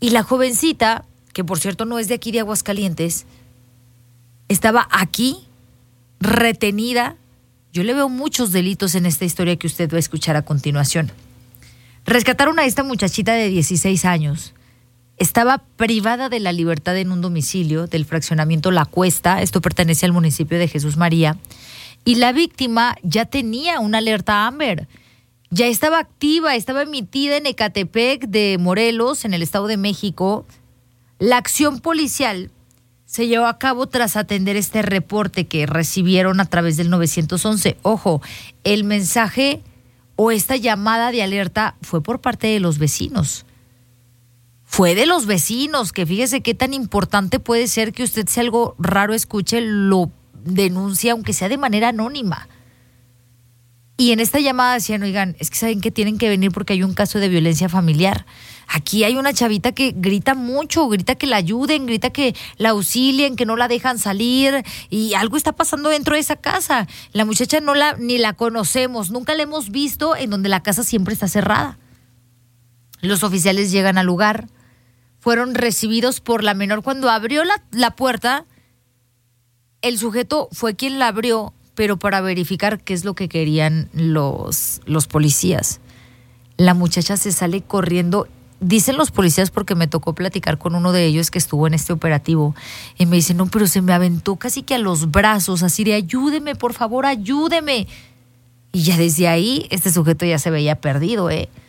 Y la jovencita, que por cierto no es de aquí de Aguascalientes, estaba aquí, retenida. Yo le veo muchos delitos en esta historia que usted va a escuchar a continuación. Rescataron a esta muchachita de 16 años. Estaba privada de la libertad en un domicilio del fraccionamiento La Cuesta. Esto pertenece al municipio de Jesús María. Y la víctima ya tenía una alerta Amber. Ya estaba activa, estaba emitida en Ecatepec de Morelos, en el Estado de México. La acción policial se llevó a cabo tras atender este reporte que recibieron a través del 911. Ojo, el mensaje o esta llamada de alerta fue por parte de los vecinos. Fue de los vecinos, que fíjese qué tan importante puede ser que usted, si algo raro escuche, lo denuncia, aunque sea de manera anónima. Y en esta llamada decían, oigan, es que saben que tienen que venir porque hay un caso de violencia familiar. Aquí hay una chavita que grita mucho, grita que la ayuden, grita que la auxilien, que no la dejan salir y algo está pasando dentro de esa casa. La muchacha ni la conocemos, nunca la hemos visto, en donde la casa siempre está cerrada. Los oficiales llegan al lugar, fueron recibidos por la menor. Cuando abrió la puerta, el sujeto fue quien la abrió, pero para verificar qué es lo que querían los policías. La muchacha se sale corriendo. Dicen los policías, porque me tocó platicar con uno de ellos que estuvo en este operativo, y me dice, no, pero se me aventó casi que a los brazos, así de ayúdeme, por favor, ayúdeme. Y ya desde ahí, este sujeto ya se veía perdido,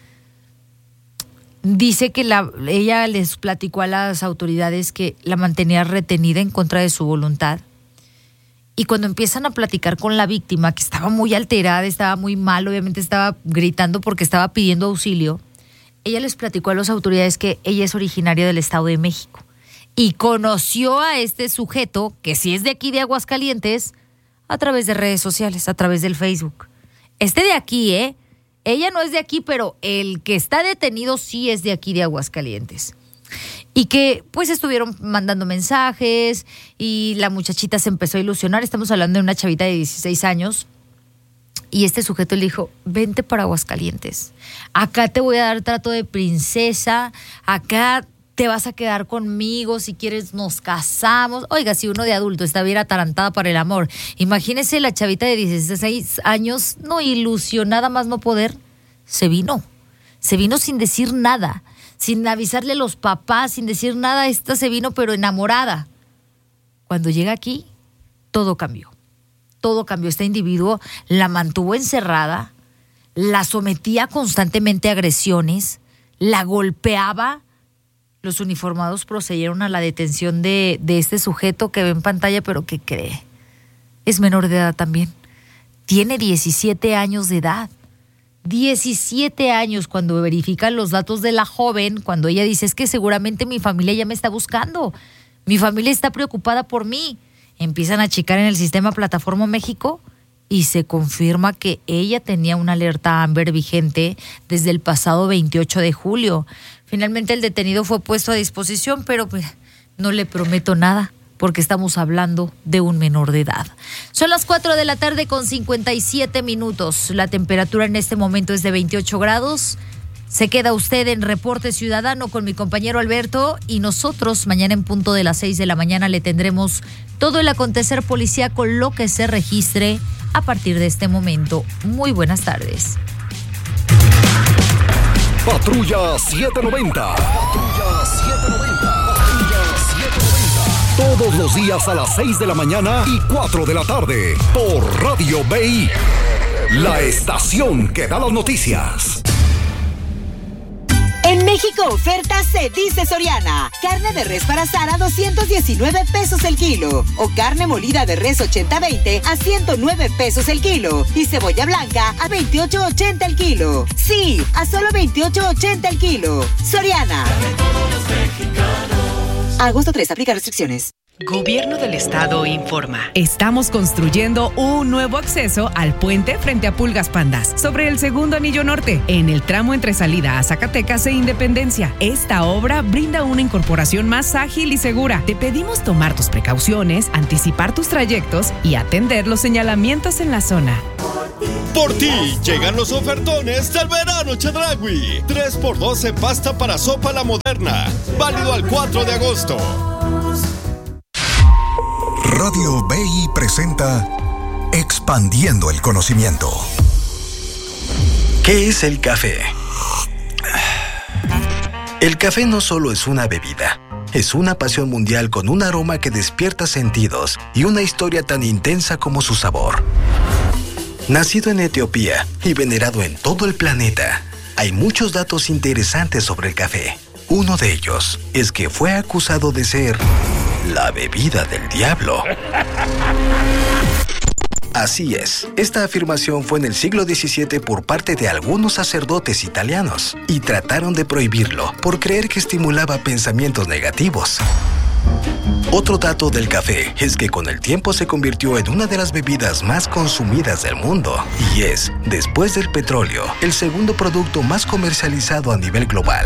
Dice que ella les platicó a las autoridades que la mantenía retenida en contra de su voluntad. Y cuando empiezan a platicar con la víctima, que estaba muy alterada, estaba muy mal, obviamente estaba gritando porque estaba pidiendo auxilio, ella les platicó a las autoridades que ella es originaria del Estado de México y conoció a este sujeto, que sí es de aquí de Aguascalientes, a través de redes sociales, a través del Facebook. De aquí, ella no es de aquí, pero el que está detenido sí es de aquí de Aguascalientes. Y que pues estuvieron mandando mensajes y la muchachita se empezó a ilusionar. Estamos hablando de una chavita de 16 años. Y este sujeto le dijo, vente para Aguascalientes. Acá te voy a dar trato de princesa. Acá te vas a quedar conmigo. Si quieres nos casamos. Oiga, si uno de adulto está bien atarantada para el amor. Imagínese la chavita de 16 años, no, ilusionada más no poder. Se vino sin decir nada. Sin avisarle a los papás, sin decir nada. Esta se vino pero enamorada. Cuando llega aquí, todo cambió. Todo cambió. Este individuo la mantuvo encerrada, la sometía constantemente a agresiones, la golpeaba. Los uniformados procedieron a la detención de este sujeto que ve en pantalla, pero que cree. Es menor de edad también. Tiene 17 años de edad. 17 años. Cuando verifican los datos de la joven, cuando ella dice, es que seguramente mi familia ya me está buscando, mi familia está preocupada por mí, empiezan a checar en el sistema Plataforma México y se confirma que ella tenía una alerta Amber vigente desde el pasado 28 de julio. Finalmente el detenido fue puesto a disposición, pero pues, no le prometo nada, porque estamos hablando de un menor de edad. Son las 4 de la tarde con 57 minutos. La temperatura en este momento es de 28 grados. Se queda usted en Reporte Ciudadano con mi compañero Alberto y nosotros mañana en punto de las 6 de la mañana le tendremos todo el acontecer policíaco, lo que se registre a partir de este momento. Muy buenas tardes. Patrulla 790. Patrulla 790. Todos los días a las 6 de la mañana y 4 de la tarde por Radio BI, la estación que da las noticias. En México oferta se dice Soriana. Carne de res para asar a 219 pesos el kilo. O carne molida de res 80-20 a 109 pesos el kilo. Y cebolla blanca a 28.80 el kilo. Sí, a solo 28.80 el kilo. Soriana. Agosto 3, aplica restricciones. Gobierno del Estado informa. Estamos construyendo un nuevo acceso al puente frente a Pulgas Pandas, sobre el segundo anillo norte, en el tramo entre salida a Zacatecas e Independencia. Esta obra brinda una incorporación más ágil y segura. Te pedimos tomar tus precauciones, anticipar tus trayectos y atender los señalamientos en la zona. Por ti llegan los ofertones del verano Chedraui. 3x2 en pasta para sopa La Moderna. Válido al 4 de agosto. Radio BI presenta Expandiendo el Conocimiento. ¿Qué es el café? El café no solo es una bebida, es una pasión mundial con un aroma que despierta sentidos y una historia tan intensa como su sabor. Nacido en Etiopía y venerado en todo el planeta, hay muchos datos interesantes sobre el café. Uno de ellos es que fue acusado de ser la bebida del diablo. Así es, esta afirmación fue en el siglo XVII por parte de algunos sacerdotes italianos y trataron de prohibirlo por creer que estimulaba pensamientos negativos. Otro dato del café es que con el tiempo se convirtió en una de las bebidas más consumidas del mundo y es, después del petróleo, el segundo producto más comercializado a nivel global.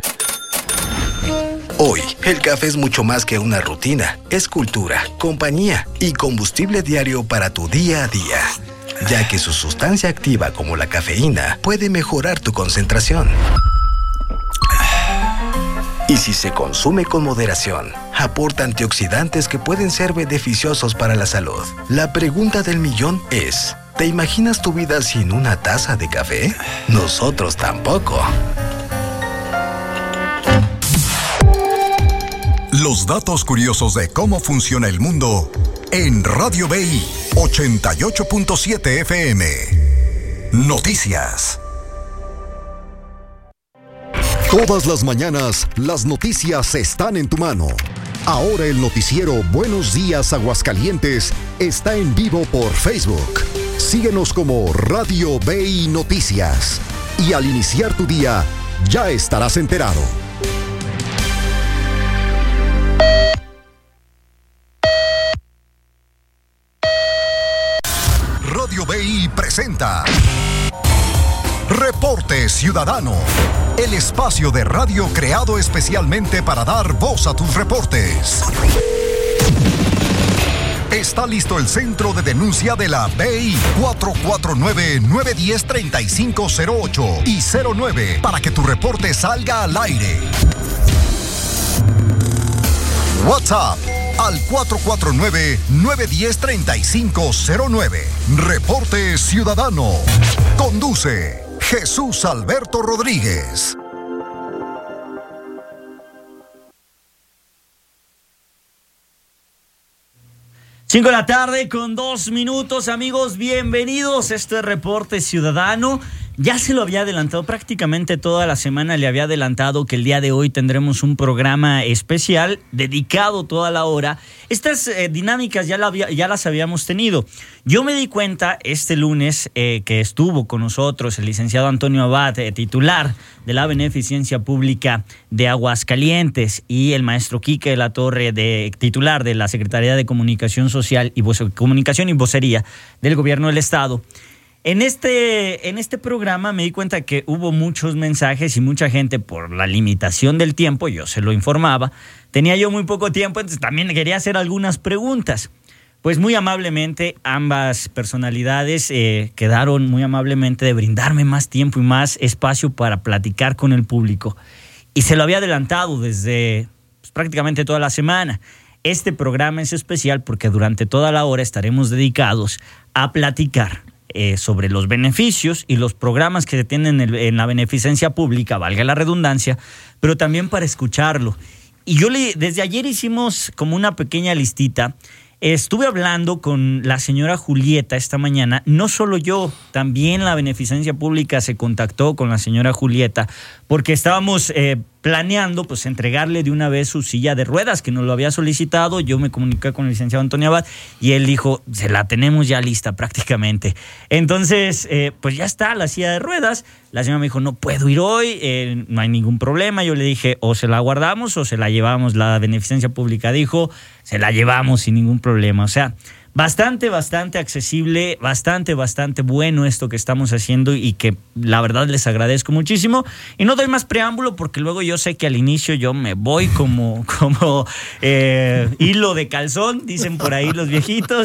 Hoy, el café es mucho más que una rutina, es cultura, compañía y combustible diario para tu día a día, ya que su sustancia activa como la cafeína puede mejorar tu concentración. Y si se consume con moderación, aporta antioxidantes que pueden ser beneficiosos para la salud. La pregunta del millón es, ¿te imaginas tu vida sin una taza de café? Nosotros tampoco. Los datos curiosos de cómo funciona el mundo en Radio BI 88.7 FM. Noticias. Todas las mañanas, las noticias están en tu mano. Ahora el noticiero Buenos Días Aguascalientes está en vivo por Facebook. Síguenos como Radio BI Noticias. Y al iniciar tu día, ya estarás enterado. Radio BI presenta Reporte Ciudadano, el espacio de radio creado especialmente para dar voz a tus reportes. Está listo el centro de denuncia de la BI 449-910-3508 y 09 para que tu reporte salga al aire. WhatsApp al 449-910-3509. Reporte Ciudadano. Conduce Jesús Alberto Rodríguez. Cinco de la tarde con 2 minutos, amigos, bienvenidos. Este Reporte Ciudadano. Ya se lo había adelantado, prácticamente toda la semana le había adelantado que el día de hoy tendremos un programa especial dedicado toda la hora. Estas dinámicas ya las habíamos tenido. Yo me di cuenta este lunes que estuvo con nosotros el licenciado Antonio Abad, titular de la Beneficencia Pública de Aguascalientes, y el maestro Quique de la Torre, titular de la Secretaría de Comunicación Social y Comunicación y Vocería del Gobierno del Estado. En este programa me di cuenta que hubo muchos mensajes y mucha gente, por la limitación del tiempo, yo se lo informaba, tenía yo muy poco tiempo, entonces también quería hacer algunas preguntas. Pues muy amablemente ambas personalidades quedaron muy amablemente de brindarme más tiempo y más espacio para platicar con el público. Y se lo había adelantado desde prácticamente toda la semana. Este programa es especial porque durante toda la hora estaremos dedicados a platicar sobre los beneficios y los programas que se tienen en la beneficencia pública, valga la redundancia, pero también para escucharlo. Y desde ayer hicimos como una pequeña listita. Estuve hablando con la señora Julieta esta mañana. No solo yo, también la beneficencia pública se contactó con la señora Julieta porque estábamos planeando pues entregarle de una vez su silla de ruedas, que nos lo había solicitado. Yo me comuniqué con el licenciado Antonio Abad y él dijo, se la tenemos ya lista prácticamente. Entonces, pues ya está la silla de ruedas. La señora me dijo, no puedo ir hoy, no hay ningún problema. Yo le dije, o se la guardamos o se la llevamos. La beneficencia pública dijo, se la llevamos sin ningún problema. O sea, bastante accesible, bastante bueno esto que estamos haciendo y que la verdad les agradezco muchísimo. Y no doy más preámbulo porque luego yo sé que al inicio yo me voy como hilo de calzón, dicen por ahí los viejitos.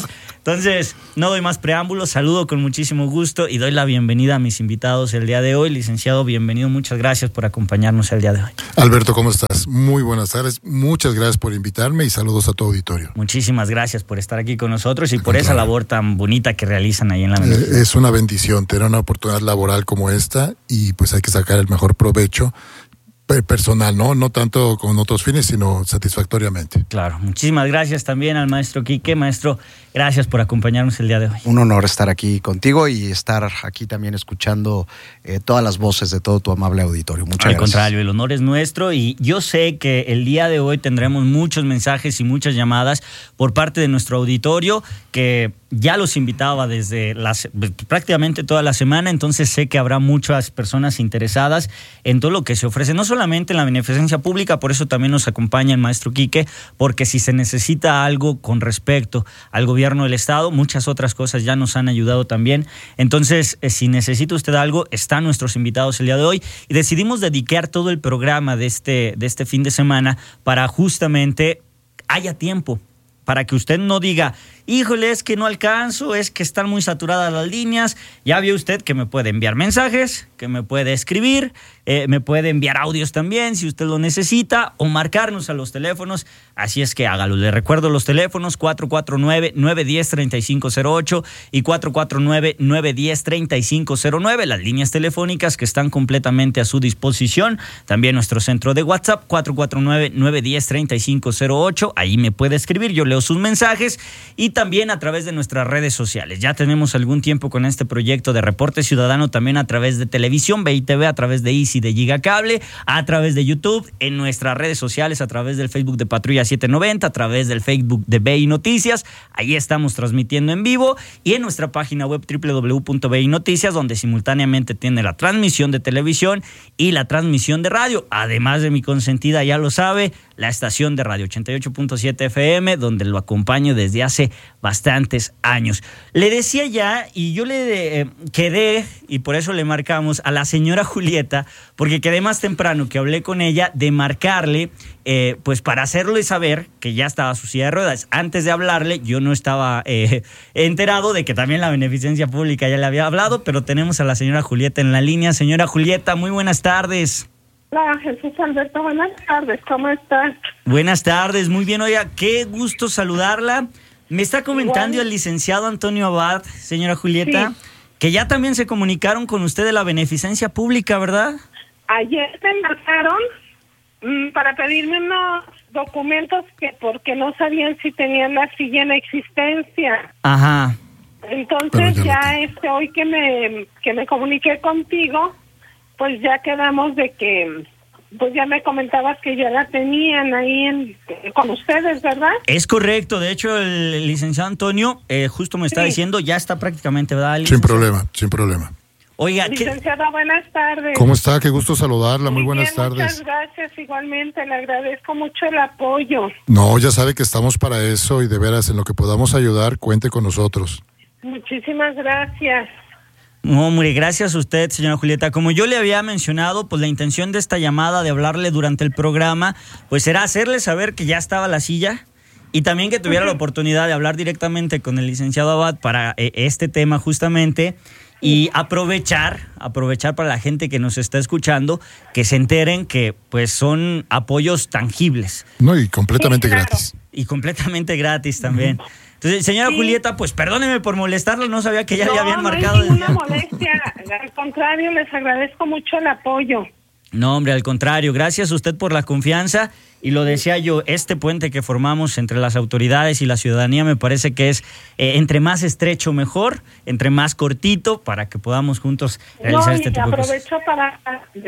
Entonces, no doy más preámbulos, saludo con muchísimo gusto y doy la bienvenida a mis invitados el día de hoy. Licenciado, bienvenido, muchas gracias por acompañarnos el día de hoy. Alberto, ¿cómo estás? Muy buenas tardes, muchas gracias por invitarme y saludos a tu auditorio. Muchísimas gracias por estar aquí con nosotros y por esa labor tan bonita que realizan ahí en la Beneficencia. Es una bendición tener una oportunidad laboral como esta y pues hay que sacar el mejor provecho personal, no tanto con otros fines, sino satisfactoriamente. Claro, muchísimas gracias también al maestro Quique. Maestro, gracias por acompañarnos el día de hoy. Un honor estar aquí contigo y estar aquí también escuchando todas las voces de todo tu amable auditorio. Muchas gracias. Al contrario, el honor es nuestro y yo sé que el día de hoy tendremos muchos mensajes y muchas llamadas por parte de nuestro auditorio que ya los invitaba desde prácticamente toda la semana, entonces sé que habrá muchas personas interesadas en todo lo que se ofrece, no solamente en la beneficencia pública, por eso también nos acompaña el maestro Quique, porque si se necesita algo con respecto al gobierno del Estado, muchas otras cosas ya nos han ayudado también. Entonces, si necesita usted algo, están nuestros invitados el día de hoy y decidimos dedicar todo el programa de este fin de semana para justamente haya tiempo, para que usted no diga, híjole, es que no alcanzo, es que están muy saturadas las líneas. Ya vio usted que me puede enviar mensajes, que me puede escribir, me puede enviar audios también si usted lo necesita o marcarnos a los teléfonos. Así es que hágalo. Le recuerdo los teléfonos 449-910-3508 y 449-910-3509, las líneas telefónicas que están completamente a su disposición. También nuestro centro de WhatsApp 449-910-3508. Ahí me puede escribir, yo leo sus mensajes y también a través de nuestras redes sociales. Ya tenemos algún tiempo con este proyecto de Reporte Ciudadano, también a través de televisión, BITV, a través de Easy, de Gigacable, a través de YouTube, en nuestras redes sociales, a través del Facebook de Patrulla 790, a través del Facebook de BI Noticias. Ahí estamos transmitiendo en vivo y en nuestra página web www.BI Noticias, donde simultáneamente tiene la transmisión de televisión y la transmisión de radio. Además de mi consentida, ya lo sabe, la estación de radio 88.7 FM, donde lo acompaño desde hace bastantes años. Le decía ya, y yo le quedé, y por eso le marcamos a la señora Julieta, porque quedé más temprano que hablé con ella, de marcarle, pues para hacerle saber que ya estaba su silla de ruedas. Antes de hablarle, yo no estaba enterado de que también la beneficencia pública ya le había hablado, pero tenemos a la señora Julieta en la línea. Señora Julieta, muy buenas tardes. Hola, Jesús Alberto, buenas tardes, ¿cómo estás? Buenas tardes, muy bien, oiga, qué gusto saludarla. Me está comentando el licenciado Antonio Abad, señora Julieta, sí, que ya también se comunicaron con usted de la beneficencia pública, ¿verdad? Ayer me marcaron para pedirme unos documentos porque no sabían si tenían la silla en existencia. Ajá. Entonces ya hoy que me comuniqué contigo, pues ya quedamos de que, pues ya me comentabas que ya la tenían ahí con ustedes, ¿verdad? Es correcto, de hecho el licenciado Antonio justo me está diciendo, ya está prácticamente, ¿verdad? Sin problema. Oiga, licenciada, buenas tardes. ¿Cómo está? Qué gusto saludarla, muy buenas tardes. Muchas gracias, igualmente, le agradezco mucho el apoyo. No, ya sabe que estamos para eso y de veras, en lo que podamos ayudar, cuente con nosotros. Muchísimas gracias. No, hombre, gracias a usted, señora Julieta. Como yo le había mencionado, pues la intención de esta llamada, de hablarle durante el programa, pues era hacerle saber que ya estaba la silla y también que tuviera la oportunidad de hablar directamente con el licenciado Abad para este tema justamente y aprovechar para la gente que nos está escuchando, que se enteren que pues son apoyos tangibles. No, y completamente gratis. Y completamente gratis también. Entonces, señora Julieta, pues perdóneme por molestarlo, no sabía que ya le habían marcado. No hay ninguna molestia, al contrario, les agradezco mucho el apoyo. No, hombre, al contrario, gracias a usted por la confianza y lo decía yo, este puente que formamos entre las autoridades y la ciudadanía me parece que es entre más estrecho mejor, entre más cortito, para que podamos juntos realizar este tipo de cosas. Aprovecho para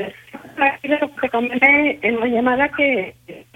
te comenté en la llamada que...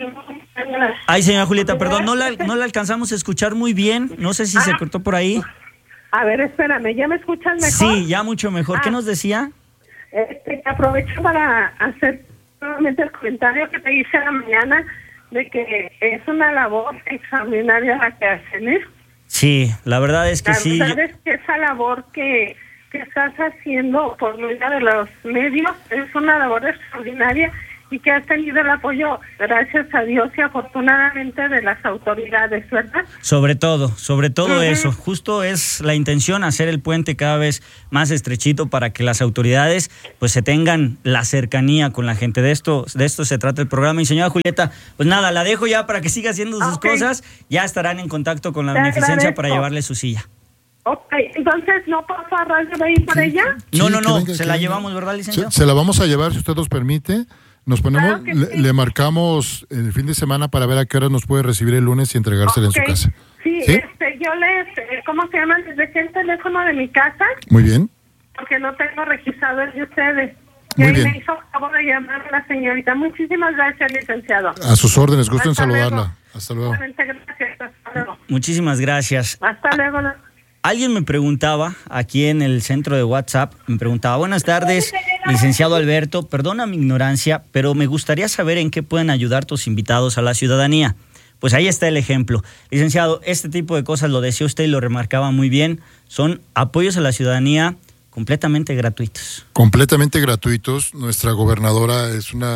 Ay, señora Julieta, perdón, no la alcanzamos a escuchar muy bien, no sé si se cortó por ahí. A ver, espérame, ¿ya me escuchan mejor? Sí, ya mucho mejor. ¿Qué nos decía? Aprovecho para hacer nuevamente el comentario que te hice a la mañana de que es una labor extraordinaria la que hacen, ¿eh? Sí, la verdad es que sí. Sabes que esa labor que estás haciendo por medio de los medios es una labor extraordinaria y que has tenido el apoyo, gracias a Dios y afortunadamente, de las autoridades, ¿verdad? Sobre todo eso, justo es la intención, hacer el puente cada vez más estrechito para que las autoridades pues se tengan la cercanía con la gente. De esto se trata el programa. Y señora Julieta, pues nada, la dejo ya para que siga haciendo sus cosas, ya estarán en contacto con la beneficencia para llevarle su silla. Ok, entonces, ¿no pasa a radio de ir por ella? No, se la llevamos, ¿verdad, licenciado? Se la vamos a llevar, si usted nos permite. Nos ponemos, le marcamos el fin de semana para ver a qué hora nos puede recibir el lunes y entregársela en su casa. Sí, yo ¿cómo se llama? Les dejé el teléfono de mi casa. Muy bien. Porque no tengo registrado el de ustedes. Muy bien. Me hizo favor de llamar a la señorita. Muchísimas gracias, licenciado. A sus órdenes, gusto en saludarla. Hasta luego. Gracias, hasta luego. Muchísimas gracias. Hasta luego. Alguien me preguntaba, aquí en el centro de WhatsApp, buenas tardes, licenciado Alberto, perdona mi ignorancia, pero me gustaría saber en qué pueden ayudar tus invitados a la ciudadanía. Pues ahí está el ejemplo. Licenciado, este tipo de cosas, lo decía usted y lo remarcaba muy bien, son apoyos a la ciudadanía completamente gratuitos. Completamente gratuitos. Nuestra gobernadora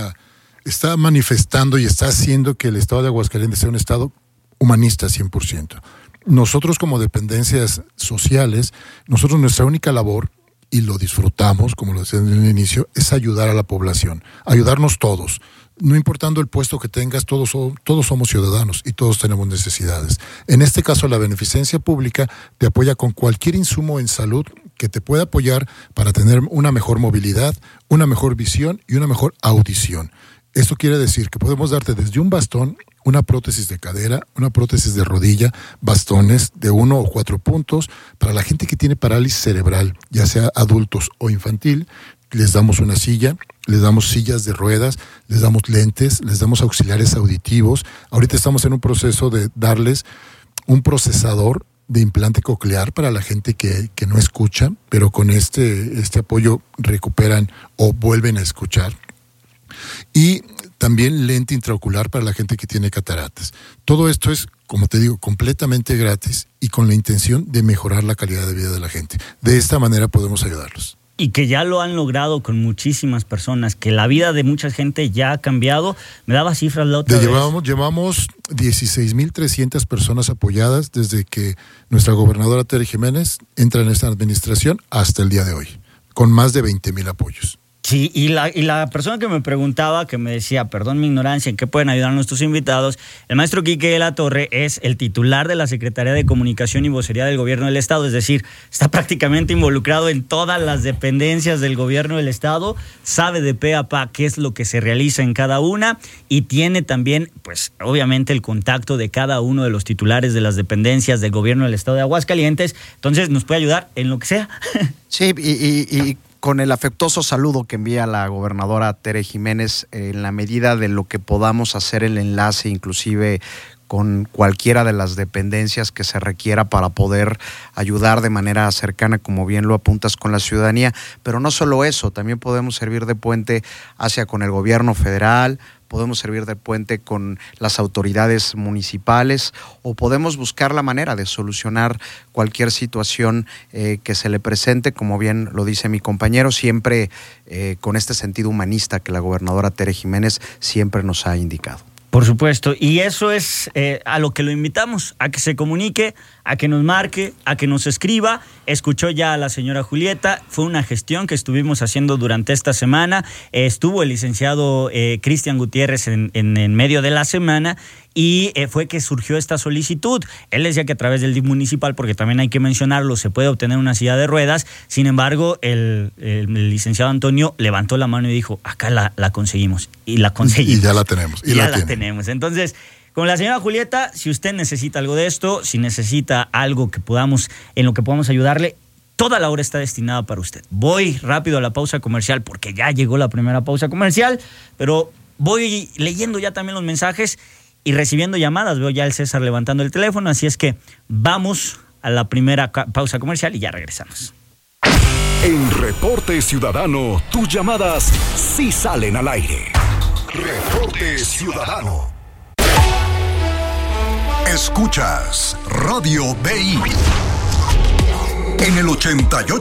está manifestando y está haciendo que el estado de Aguascalientes sea un estado humanista 100%. Nosotros como dependencias sociales, nuestra única labor, y lo disfrutamos, como lo decía en el inicio, es ayudar a la población, ayudarnos todos. No importando el puesto que tengas, todos somos ciudadanos y todos tenemos necesidades. En este caso, la beneficencia pública te apoya con cualquier insumo en salud que te pueda apoyar para tener una mejor movilidad, una mejor visión y una mejor audición. Esto quiere decir que podemos darte desde un bastón, una prótesis de cadera, una prótesis de rodilla, bastones de 1 o 4 puntos. Para la gente que tiene parálisis cerebral, ya sea adultos o infantil, les damos una silla, les damos sillas de ruedas, les damos lentes, les damos auxiliares auditivos. Ahorita estamos en un proceso de darles un procesador de implante coclear para la gente que no escucha, pero con este apoyo recuperan o vuelven a escuchar. Y también lente intraocular para la gente que tiene cataratas. Todo esto es, como te digo, completamente gratis y con la intención de mejorar la calidad de vida de la gente. De esta manera podemos ayudarlos. Y que ya lo han logrado con muchísimas personas, que la vida de mucha gente ya ha cambiado. Me daba cifras la otra vez. Llevamos 16,300 personas apoyadas desde que nuestra gobernadora Tere Jiménez entra en esta administración hasta el día de hoy, con más de 20,000 apoyos. Sí, y la persona que me preguntaba, que me decía, perdón mi ignorancia, ¿en qué pueden ayudar nuestros invitados? El maestro Quique de la Torre es el titular de la Secretaría de Comunicación y Vocería del Gobierno del Estado, es decir, está prácticamente involucrado en todas las dependencias del Gobierno del Estado, sabe de pe a pa qué es lo que se realiza en cada una y tiene también, pues, obviamente el contacto de cada uno de los titulares de las dependencias del Gobierno del Estado de Aguascalientes, entonces nos puede ayudar en lo que sea. Sí, y con el afectuoso saludo que envía la gobernadora Tere Jiménez, en la medida de lo que podamos hacer el enlace, inclusive con cualquiera de las dependencias que se requiera para poder ayudar de manera cercana, como bien lo apuntas, con la ciudadanía. Pero no solo eso, también podemos servir de puente hacia con el gobierno federal, podemos servir de puente con las autoridades municipales o podemos buscar la manera de solucionar cualquier situación que se le presente, como bien lo dice mi compañero, siempre con este sentido humanista que la gobernadora Tere Jiménez siempre nos ha indicado. Por supuesto, y eso es a lo que lo invitamos, a que se comunique, a que nos marque, a que nos escriba. Escuchó ya a la señora Julieta, fue una gestión que estuvimos haciendo durante esta semana. Estuvo el licenciado Cristian Gutiérrez en medio de la semana y fue que surgió esta solicitud. Él decía que a través del DIF municipal, porque también hay que mencionarlo, se puede obtener una silla de ruedas. Sin embargo, el licenciado Antonio levantó la mano y dijo, acá la conseguimos. Y la conseguimos. Y ya la tenemos. Y ya la tenemos. Entonces, con la señora Julieta, si usted necesita algo de esto, si necesita algo en lo que podamos ayudarle, toda la hora está destinada para usted. Voy rápido a la pausa comercial porque ya llegó la primera pausa comercial, pero voy leyendo ya también los mensajes y recibiendo llamadas. Veo ya el César levantando el teléfono, así es que vamos a la primera pausa comercial y ya regresamos. En Reporte Ciudadano, tus llamadas sí salen al aire. Reporte Ciudadano. Escuchas Radio BI en el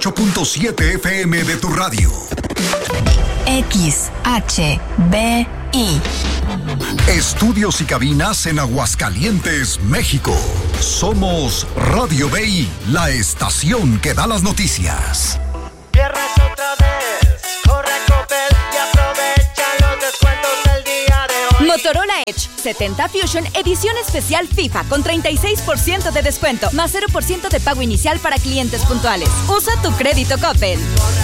88.7 FM de tu radio. XHBI Estudios y cabinas en Aguascalientes, México. Somos Radio BI, la estación que da las noticias. Viernes otra vez, corre a Coppel y aprovecha los descuentos del día de hoy. Motorola Edge 70 Fusion edición especial FIFA con 36% de descuento, más 0% de pago inicial para clientes puntuales. Usa tu crédito Coppel.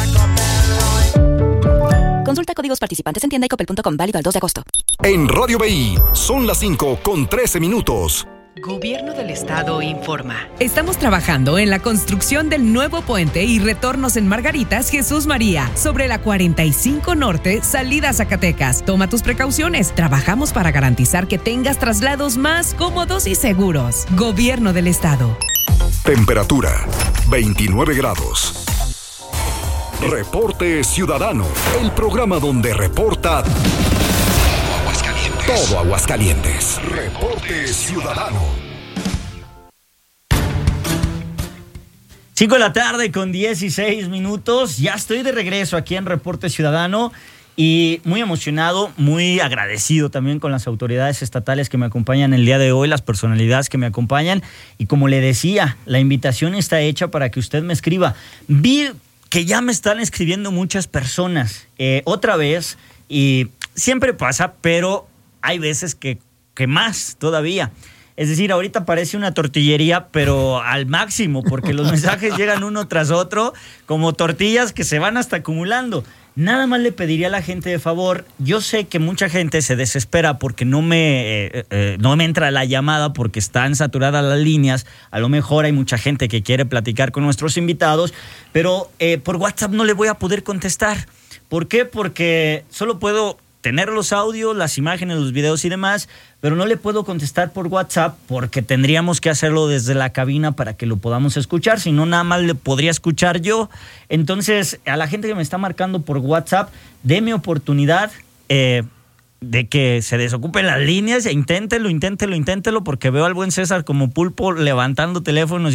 Consulta códigos participantes en tienda y coppel.com, válido al 2 de agosto. En Radio BI son las 5:13. Gobierno del Estado informa. Estamos trabajando en la construcción del nuevo puente y retornos en Margaritas Jesús María, sobre la 45 Norte, salida a Zacatecas. Toma tus precauciones. Trabajamos para garantizar que tengas traslados más cómodos y seguros. Gobierno del Estado. Temperatura 29 grados. Reporte Ciudadano, el programa donde reporta todo Aguascalientes. Reporte Ciudadano. 5 de la tarde con 16 minutos. Ya estoy de regreso aquí en Reporte Ciudadano y muy emocionado, muy agradecido también con las autoridades estatales que me acompañan el día de hoy, las personalidades que me acompañan. Y como le decía, la invitación está hecha para que usted me escriba. Vi que ya me están escribiendo muchas personas otra vez, y siempre pasa, pero hay veces que más todavía. Es decir, ahorita parece una tortillería, pero al máximo, porque los mensajes llegan uno tras otro como tortillas que se van hasta acumulando. Nada más le pediría a la gente de favor, yo sé que mucha gente se desespera porque no me entra la llamada porque están saturadas las líneas. A lo mejor hay mucha gente que quiere platicar con nuestros invitados, pero por WhatsApp no le voy a poder contestar. ¿Por qué? Porque solo puedo tener los audios, las imágenes, los videos y demás, pero no le puedo contestar por WhatsApp porque tendríamos que hacerlo desde la cabina para que lo podamos escuchar, si no nada más le podría escuchar yo. Entonces, a la gente que me está marcando por WhatsApp, déme oportunidad de que se desocupen las líneas, inténtelo, porque veo al buen César como pulpo levantando teléfonos.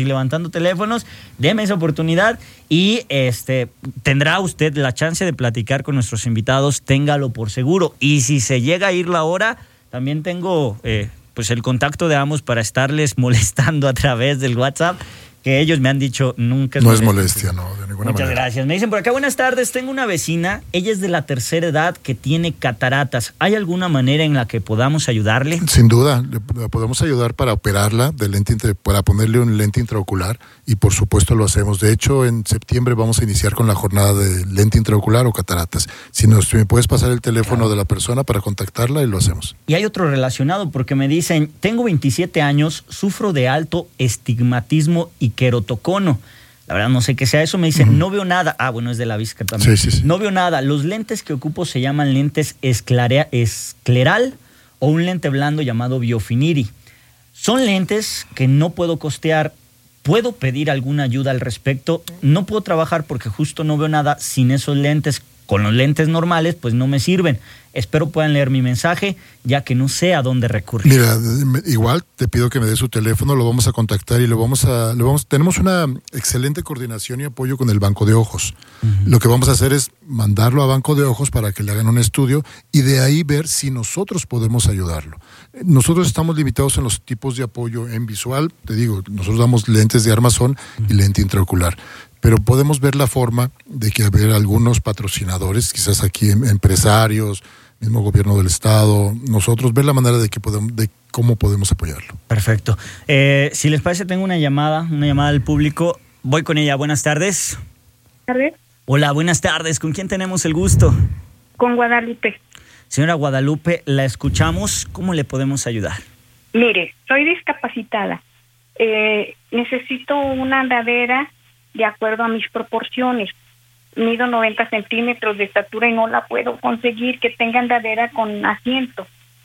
Deme esa oportunidad y tendrá usted la chance de platicar con nuestros invitados, téngalo por seguro. Y si se llega a ir la hora, también tengo pues el contacto de ambos para estarles molestando a través del WhatsApp, que ellos me han dicho nunca es molestia. No es molestia, no, de ninguna manera. Muchas gracias. Me dicen por acá, buenas tardes, tengo una vecina, ella es de la tercera edad que tiene cataratas. ¿Hay alguna manera en la que podamos ayudarle? Sin duda, le podemos ayudar para operarla, para ponerle un lente intraocular, y por supuesto lo hacemos. De hecho, en septiembre vamos a iniciar con la jornada de lente intraocular o cataratas. Si me puedes pasar el teléfono de la persona para contactarla y lo hacemos. Y hay otro relacionado, porque me dicen, tengo 27 años, sufro de alto estigmatismo y querotocono. La verdad no sé qué sea eso. Me dicen, no veo nada. Ah, bueno, es de la vista también. Sí. No veo nada. Los lentes que ocupo se llaman lentes escleral o un lente blando llamado Biofiniri. Son lentes que no puedo costear. ¿Puedo pedir alguna ayuda al respecto? No puedo trabajar porque justo no veo nada sin esos lentes. Con los lentes normales, pues no me sirven. Espero puedan leer mi mensaje, ya que no sé a dónde recurrir. Mira, igual te pido que me des su teléfono, lo vamos a contactar y tenemos una excelente coordinación y apoyo con el Banco de Ojos. Uh-huh. Lo que vamos a hacer es mandarlo a Banco de Ojos para que le hagan un estudio y de ahí ver si nosotros podemos ayudarlo. Nosotros estamos limitados en los tipos de apoyo en visual. Te digo, nosotros damos lentes de armazón y lente intraocular. Pero podemos ver la forma de que haber algunos patrocinadores, quizás aquí empresarios, mismo gobierno del estado, nosotros ver la manera de cómo podemos apoyarlo. Perfecto. Si les parece, tengo una llamada del público. Voy con ella. Buenas tardes. ¿Tardes? Hola, buenas tardes. ¿Con quién tenemos el gusto? Con Guadalupe. Señora Guadalupe, la escuchamos. ¿Cómo le podemos ayudar? Mire, soy discapacitada. Necesito una andadera de acuerdo a mis proporciones. Mido 90 centímetros de estatura y no la puedo conseguir que tenga andadera con asiento.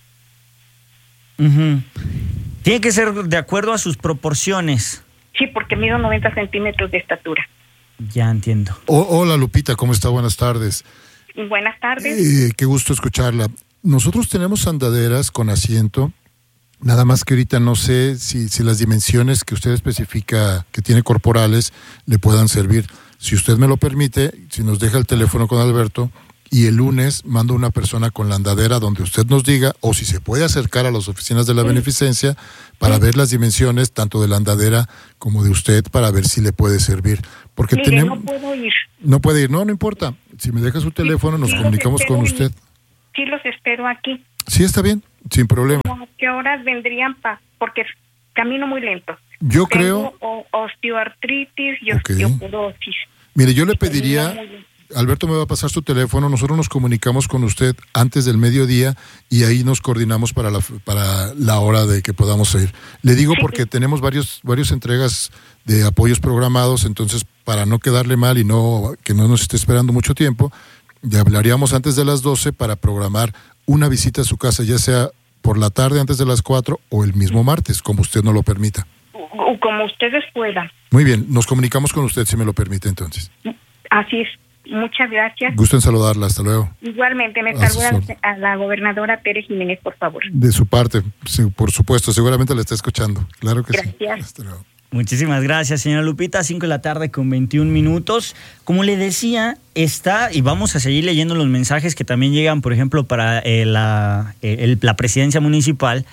Uh-huh. Tiene que ser de acuerdo a sus proporciones. Sí, porque mido 90 centímetros de estatura. Ya entiendo. Hola Lupita, ¿cómo está? Buenas tardes. Buenas tardes. Qué gusto escucharla. Nosotros tenemos andaderas con asiento. Nada más que ahorita no sé si las dimensiones que usted especifica que tiene corporales le puedan servir. Si usted me lo permite, si nos deja el teléfono con Alberto y el lunes mando una persona con la andadera donde usted nos diga, o si se puede acercar a las oficinas de la beneficencia para ver las dimensiones tanto de la andadera como de usted, para ver si le puede servir. Porque tenemos... no puedo ir. No puede ir, no importa. Si me deja su teléfono, nos comunicamos con usted. Sí, los espero aquí. Sí, está bien, sin problema. ¿A qué horas vendrían? Porque camino muy lento. Yo creo... osteoartritis y Okay. osteoporosis. Mire, yo le pediría... Alberto me va a pasar su teléfono, nosotros nos comunicamos con usted antes del mediodía y ahí nos coordinamos para la hora de que podamos ir. Le digo porque tenemos varias entregas de apoyos programados, entonces para no quedarle mal y que no nos esté esperando mucho tiempo, le hablaríamos antes de las 12 para programar una visita a su casa, ya sea por la tarde antes de las 4 o el mismo martes, como usted nos lo permita. O como ustedes puedan. Muy bien, nos comunicamos con usted si me lo permite entonces. Así es. Muchas gracias. Gusto en saludarla, hasta luego. Igualmente, me saluda a la gobernadora Tere Jiménez, por favor. De su parte, sí, por supuesto, seguramente la está escuchando. Claro que gracias. Sí. Hasta luego. Muchísimas gracias, señora Lupita. 5 de la tarde con 21 minutos. Como le decía, y vamos a seguir leyendo los mensajes que también llegan, por ejemplo, para la presidencia municipal,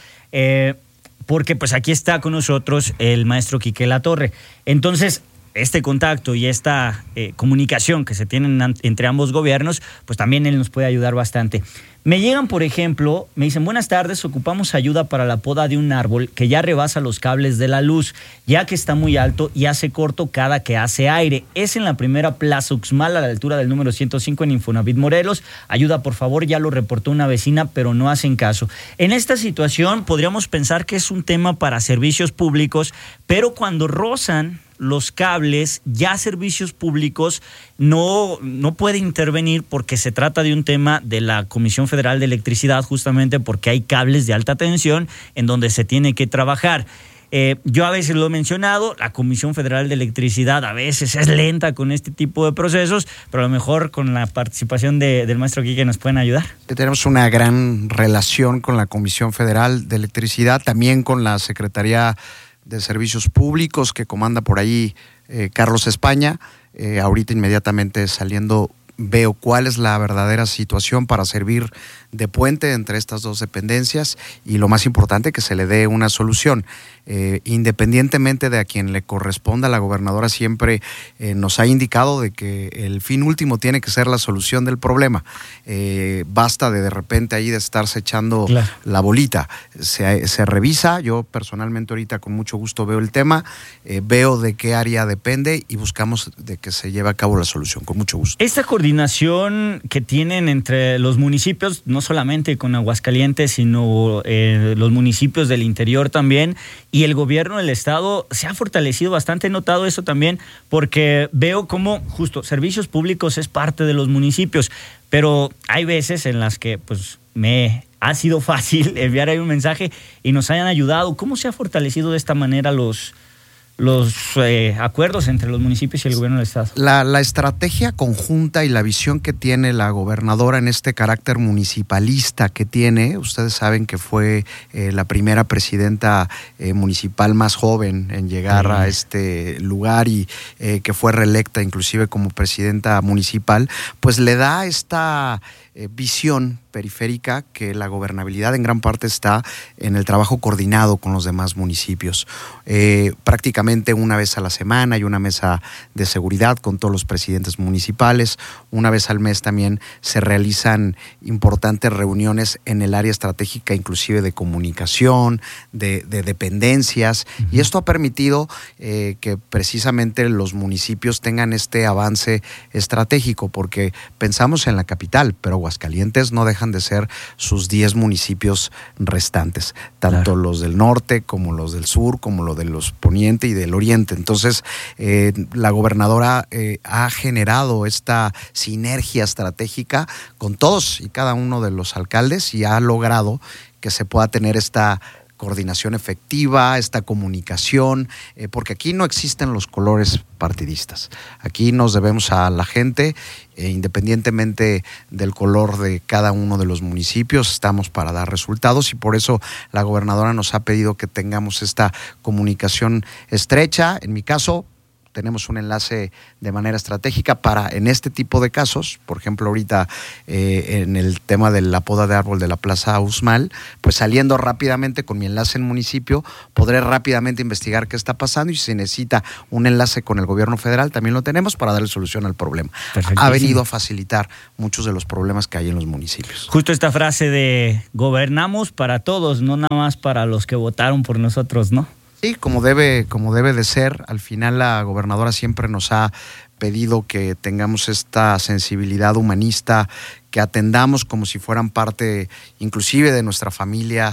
porque pues aquí está con nosotros el maestro Quique Latorre. Entonces, este contacto y esta comunicación que se tienen entre ambos gobiernos, pues también él nos puede ayudar bastante. Me llegan, por ejemplo, me dicen, buenas tardes, ocupamos ayuda para la poda de un árbol que ya rebasa los cables de la luz, ya que está muy alto y hace corto cada que hace aire. Es en la primera Plaza Uxmal, a la altura del número 105 en Infonavit Morelos. Ayuda, por favor, ya lo reportó una vecina, pero no hacen caso. En esta situación podríamos pensar que es un tema para servicios públicos, pero cuando rozan los cables, ya servicios públicos no puede intervenir porque se trata de un tema de la Comisión Federal de Electricidad, justamente porque hay cables de alta tensión en donde se tiene que trabajar. Yo a veces lo he mencionado, la Comisión Federal de Electricidad a veces es lenta con este tipo de procesos, pero a lo mejor con la participación del maestro Quique nos pueden ayudar. Tenemos una gran relación con la Comisión Federal de Electricidad, también con la Secretaría de Servicios Públicos que comanda por ahí Carlos España. Ahorita inmediatamente saliendo veo cuál es la verdadera situación para servir de puente entre estas dos dependencias y lo más importante, que se le dé una solución. Independientemente de a quien le corresponda, la gobernadora siempre nos ha indicado de que el fin último tiene que ser la solución del problema. Basta de repente ahí de estarse echando la bolita. Se revisa, yo personalmente ahorita con mucho gusto veo el tema, veo de qué área depende y buscamos de que se lleve a cabo la solución, con mucho gusto. Esta coordinación que tienen entre los municipios, no solamente con Aguascalientes, sino los municipios del interior también, y el gobierno del estado se ha fortalecido bastante. He notado eso también porque veo cómo justo servicios públicos es parte de los municipios, pero hay veces en las que pues me ha sido fácil enviar ahí un mensaje y nos hayan ayudado. ¿Cómo se ha fortalecido de esta manera los acuerdos entre los municipios y el gobierno del estado? La estrategia conjunta y la visión que tiene la gobernadora en este carácter municipalista que tiene, ustedes saben que fue la primera presidenta municipal más joven en llegar a este lugar y que fue reelecta inclusive como presidenta municipal, pues le da esta visión periférica que la gobernabilidad en gran parte está en el trabajo coordinado con los demás municipios. Prácticamente una vez a la semana hay una mesa de seguridad con todos los presidentes municipales. Una vez al mes también se realizan importantes reuniones en el área estratégica, inclusive de comunicación, de dependencias, y esto ha permitido que precisamente los municipios tengan este avance estratégico, porque pensamos en la capital, pero Aguascalientes no dejan de ser sus 10 municipios restantes, tanto los del norte como los del sur, como los de los poniente y del oriente. Entonces, la gobernadora ha generado esta sinergia estratégica con todos y cada uno de los alcaldes y ha logrado que se pueda tener esta coordinación efectiva, esta comunicación, porque aquí no existen los colores partidistas. Aquí nos debemos a la gente, independientemente del color de cada uno de los municipios, estamos para dar resultados y por eso la gobernadora nos ha pedido que tengamos esta comunicación estrecha. En mi caso, tenemos un enlace de manera estratégica para, en este tipo de casos, por ejemplo, ahorita en el tema de la poda de árbol de la Plaza Uxmal, pues saliendo rápidamente con mi enlace en municipio, podré rápidamente investigar qué está pasando y si se necesita un enlace con el gobierno federal, también lo tenemos para darle solución al problema. Ha venido a facilitar muchos de los problemas que hay en los municipios. Justo esta frase de gobernamos para todos, no nada más para los que votaron por nosotros, ¿no? Sí, como debe de ser. Al final la gobernadora siempre nos ha pedido que tengamos esta sensibilidad humanista, que atendamos como si fueran parte inclusive de nuestra familia,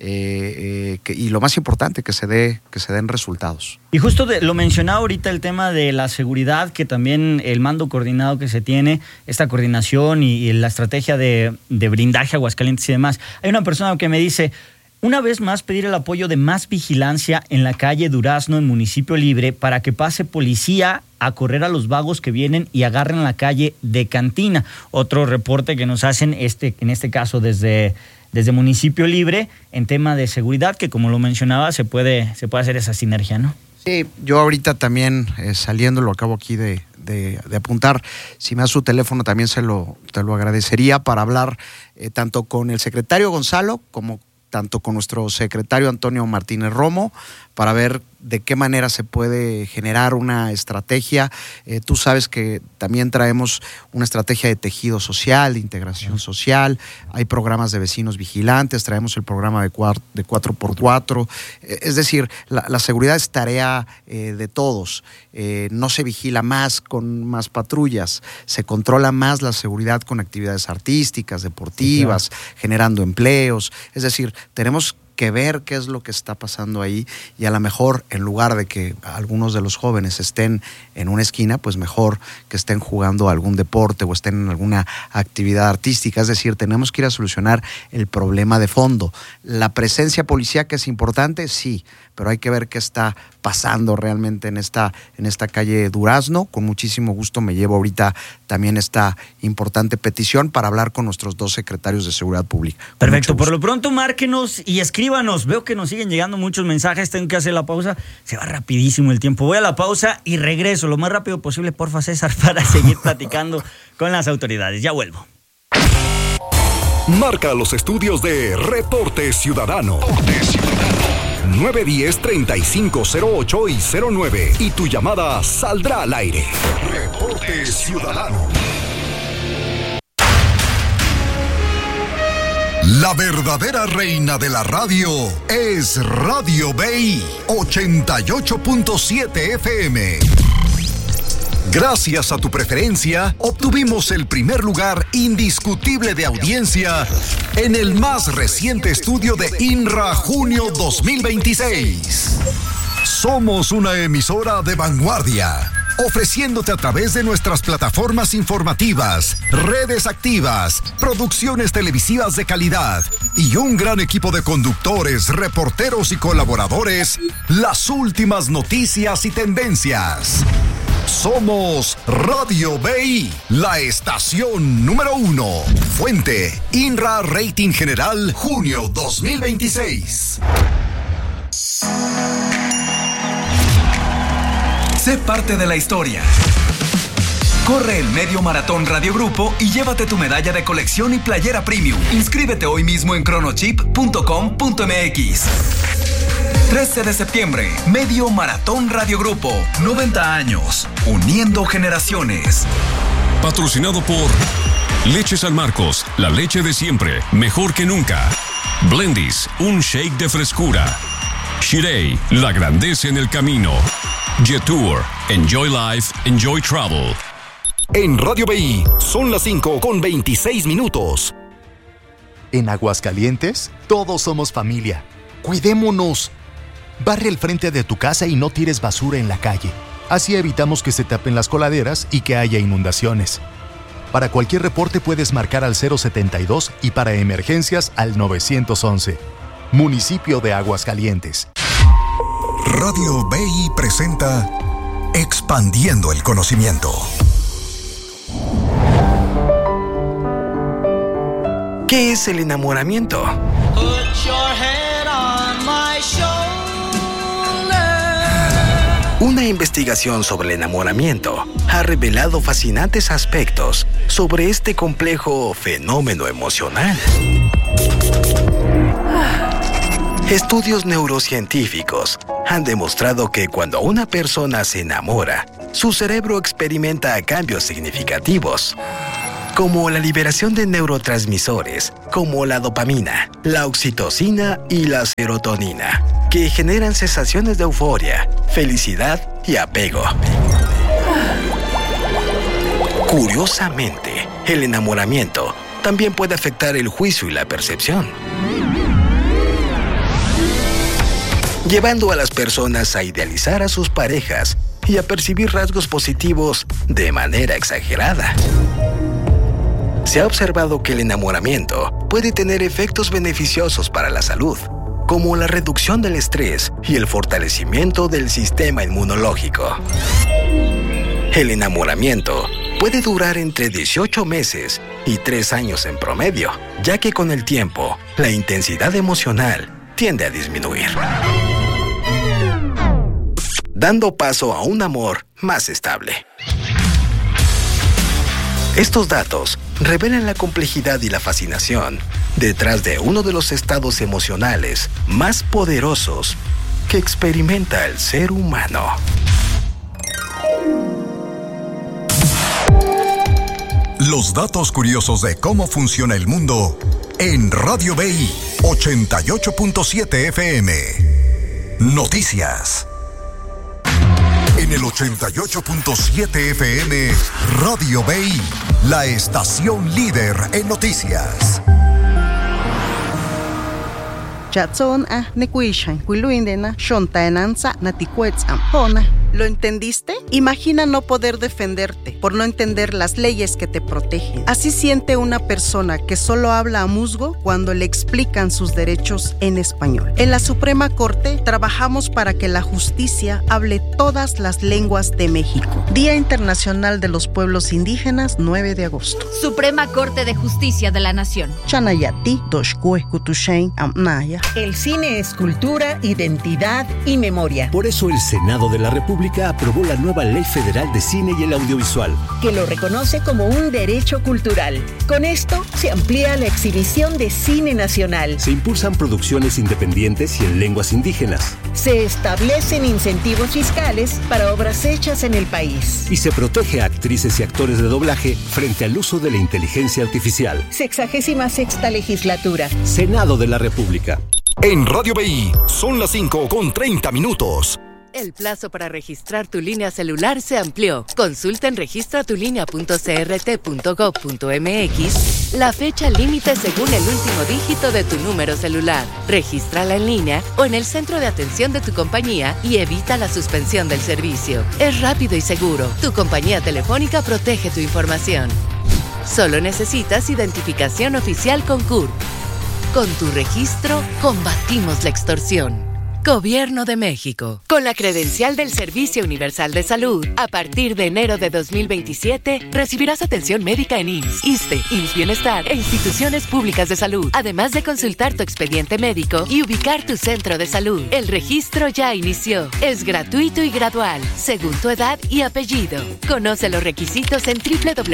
y lo más importante, que se den resultados. Y justo lo mencionaba ahorita el tema de la seguridad, que también el mando coordinado que se tiene, esta coordinación y la estrategia de blindaje a Aguascalientes y demás. Hay una persona que me dice: una vez más, pedir el apoyo de más vigilancia en la calle Durazno, en Municipio Libre, para que pase policía a correr a los vagos que vienen y agarren la calle de Cantina. Otro reporte que nos hacen, en este caso desde Municipio Libre, en tema de seguridad, que como lo mencionaba, se puede hacer esa sinergia, ¿no? Sí, yo ahorita también saliendo, lo acabo aquí de apuntar, si me da su teléfono también te lo agradecería para hablar tanto con el secretario Gonzalo como tanto con nuestro secretario Antonio Martínez Romo, para ver de qué manera se puede generar una estrategia. Tú sabes que también traemos una estrategia de tejido social, de integración social, hay programas de vecinos vigilantes, traemos el programa de 4x4, es decir, la seguridad es tarea de todos. No se vigila más con más patrullas, se controla más la seguridad con actividades artísticas, deportivas, sí, claro, generando empleos, es decir, tenemos que ver qué es lo que está pasando ahí, y a lo mejor en lugar de que algunos de los jóvenes estén en una esquina, pues mejor que estén jugando algún deporte o estén en alguna actividad artística. Es decir, tenemos que ir a solucionar el problema de fondo. La presencia policíaca es importante, sí, pero hay que ver qué está pasando realmente en esta calle Durazno. Con muchísimo gusto me llevo ahorita también esta importante petición para hablar con nuestros dos secretarios de Seguridad Pública. Perfecto, por lo pronto márquenos y escríbanos. Veo que nos siguen llegando muchos mensajes, tengo que hacer la pausa, se va rapidísimo el tiempo. Voy a la pausa y regreso lo más rápido posible, porfa, César, para seguir platicando con las autoridades. Ya vuelvo. Marca los estudios de Reporte Ciudadano. 910-3508 y 09. Y tu llamada saldrá al aire. Reporte Ciudadano. La verdadera reina de la radio es Radio BI 88.7 FM. Gracias a tu preferencia, obtuvimos el primer lugar indiscutible de audiencia en el más reciente estudio de INRA Junio 2026. Somos una emisora de vanguardia, ofreciéndote a través de nuestras plataformas informativas, redes activas, producciones televisivas de calidad y un gran equipo de conductores, reporteros y colaboradores, las últimas noticias y tendencias. Somos Radio BI, la estación número 1. Fuente, INRA Rating General, junio 2026. Sé parte de la historia. Corre el Medio Maratón Radio Grupo y llévate tu medalla de colección y playera premium. Inscríbete hoy mismo en chronochip.com.mx. 13 de septiembre, Medio Maratón Radio Grupo. 90 años, uniendo generaciones. Patrocinado por Leche San Marcos, la leche de siempre, mejor que nunca. Blendies, un shake de frescura. Shirei, la grandeza en el camino. Jetour, enjoy life, enjoy travel. En Radio BI son las 5:26. En Aguascalientes, todos somos familia. Cuidémonos. Barre el frente de tu casa y no tires basura en la calle. Así evitamos que se tapen las coladeras y que haya inundaciones. Para cualquier reporte puedes marcar al 072 y para emergencias al 911. Municipio de Aguascalientes. Radio BI presenta Expandiendo el Conocimiento. ¿Qué es el enamoramiento? Una investigación investigación sobre el enamoramiento ha revelado fascinantes aspectos sobre este complejo fenómeno emocional. Estudios neurocientíficos han demostrado que cuando una persona se enamora, su cerebro experimenta cambios significativos, como la liberación de neurotransmisores, como la dopamina, la oxitocina y la serotonina, que generan sensaciones de euforia, felicidad y apego. Curiosamente, el enamoramiento también puede afectar el juicio y la percepción, llevando a las personas a idealizar a sus parejas y a percibir rasgos positivos de manera exagerada. Se ha observado que el enamoramiento puede tener efectos beneficiosos para la salud, como la reducción del estrés y el fortalecimiento del sistema inmunológico. El enamoramiento puede durar entre 18 meses y 3 años en promedio, ya que con el tiempo, la intensidad emocional tiende a disminuir, dando paso a un amor más estable. Estos datos revelan la complejidad y la fascinación detrás de uno de los estados emocionales más poderosos que experimenta el ser humano. Los datos curiosos de cómo funciona el mundo en Radio BI 88.7 FM. Noticias. En el 88.7 FM, Radio BI, la estación líder en noticias. ¿Lo entendiste? Imagina no poder defenderte por no entender las leyes que te protegen. Así siente una persona que solo habla a musgo cuando le explican sus derechos en español. En la Suprema Corte trabajamos para que la justicia hable todas las lenguas de México. Día Internacional de los Pueblos Indígenas, 9 de agosto. Suprema Corte de Justicia de la Nación. El cine es cultura, identidad y memoria. Por eso el Senado de la República aprobó la nueva Ley Federal de Cine y el Audiovisual, que lo reconoce como un derecho cultural. Con esto se amplía la exhibición de cine nacional. Se impulsan producciones independientes y en lenguas indígenas. Se establecen incentivos fiscales para obras hechas en el país. Y se protege a actrices y actores de doblaje frente al uso de la inteligencia artificial. 66ª legislatura. Senado de la República. En Radio BI son las 5:30. El plazo para registrar tu línea celular se amplió. Consulta en registratulínea.crt.gov.mx la fecha límite según el último dígito de tu número celular. Regístrala en línea o en el centro de atención de tu compañía y evita la suspensión del servicio. Es rápido y seguro. Tu compañía telefónica protege tu información. Solo necesitas identificación oficial con CURP. Con tu registro, combatimos la extorsión. Gobierno de México. Con la credencial del Servicio Universal de Salud, a partir de enero de 2027, recibirás atención médica en IMSS, ISSSTE, IMSS Bienestar e instituciones públicas de salud, además de consultar tu expediente médico y ubicar tu centro de salud. El registro ya inició. Es gratuito y gradual, según tu edad y apellido. Conoce los requisitos en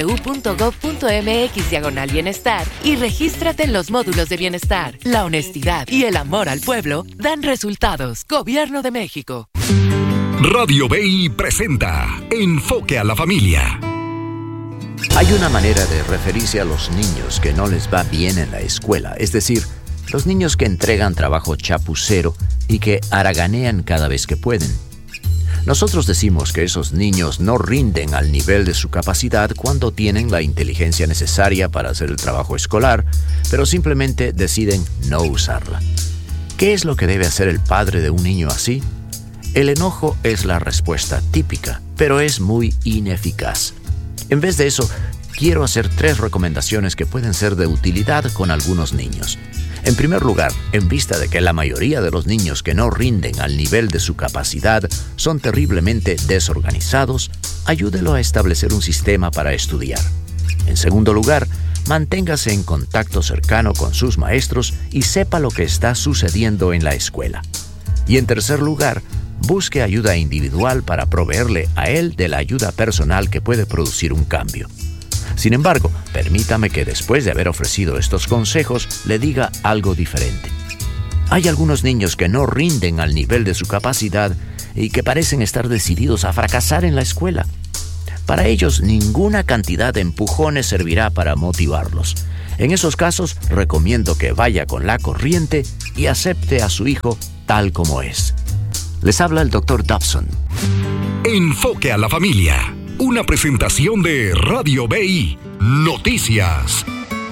www.gov.mx/bienestar y regístrate en los módulos de bienestar. La honestidad y el amor al pueblo dan resultados. Gobierno de México. Radio BI presenta Enfoque a la Familia. Hay una manera de referirse a los niños que no les va bien en la escuela, es decir, los niños que entregan trabajo chapucero y que haraganean cada vez que pueden. Nosotros decimos que esos niños no rinden al nivel de su capacidad cuando tienen la inteligencia necesaria para hacer el trabajo escolar, pero simplemente deciden no usarla. ¿Qué es lo que debe hacer el padre de un niño así? El enojo es la respuesta típica, pero es muy ineficaz. En vez de eso, quiero hacer 3 recomendaciones que pueden ser de utilidad con algunos niños. En primer lugar, en vista de que la mayoría de los niños que no rinden al nivel de su capacidad son terriblemente desorganizados, ayúdelo a establecer un sistema para estudiar. En segundo lugar, manténgase en contacto cercano con sus maestros y sepa lo que está sucediendo en la escuela. Y en tercer lugar, busque ayuda individual para proveerle a él de la ayuda personal que puede producir un cambio. Sin embargo, permítame que después de haber ofrecido estos consejos, le diga algo diferente. Hay algunos niños que no rinden al nivel de su capacidad y que parecen estar decididos a fracasar en la escuela. Para ellos, ninguna cantidad de empujones servirá para motivarlos. En esos casos, recomiendo que vaya con la corriente y acepte a su hijo tal como es. Les habla el Dr. Dobson. Enfoque a la familia. Una presentación de Radio BI Noticias.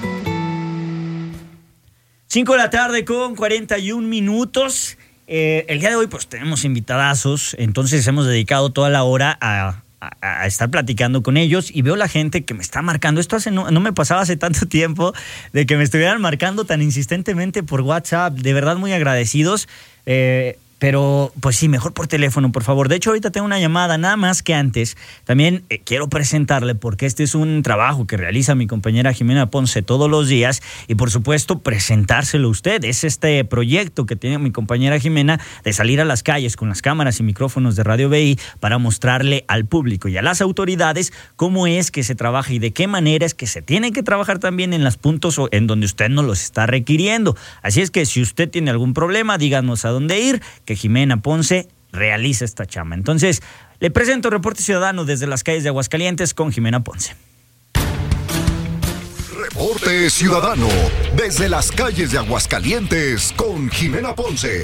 5 de la tarde con 41 minutos. El día de hoy pues tenemos invitadazos, entonces hemos dedicado toda la hora a estar platicando con ellos y veo la gente que me está marcando. Esto no me pasaba hace tanto tiempo de que me estuvieran marcando tan insistentemente por WhatsApp. De verdad muy agradecidos. Pero, pues sí, mejor por teléfono, por favor. De hecho, ahorita tengo una llamada, nada más que antes. También quiero presentarle, porque este es un trabajo que realiza mi compañera Jimena Ponce todos los días. Y, por supuesto, presentárselo a usted. Es este proyecto que tiene mi compañera Jimena de salir a las calles con las cámaras y micrófonos de Radio BI para mostrarle al público y a las autoridades cómo es que se trabaja y de qué manera es que se tiene que trabajar también en los puntos en donde usted nos los está requiriendo. Así es que si usted tiene algún problema, díganos a dónde ir, que Jimena Ponce realiza esta chamba. Entonces, le presento Reporte Ciudadano desde las calles de Aguascalientes con Jimena Ponce. Reporte Ciudadano desde las calles de Aguascalientes con Jimena Ponce.